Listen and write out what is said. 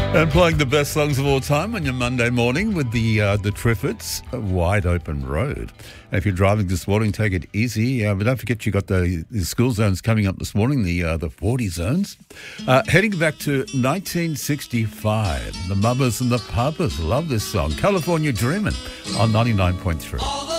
And playing the best songs of all time on your Monday morning with the Triffids, Wide Open Road. And if you're driving this morning, take it easy. But don't forget you got the school zones coming up this morning, the 40 zones. Heading back to 1965, the Mamas and the Papas love this song, California Dreamin' on 99.3.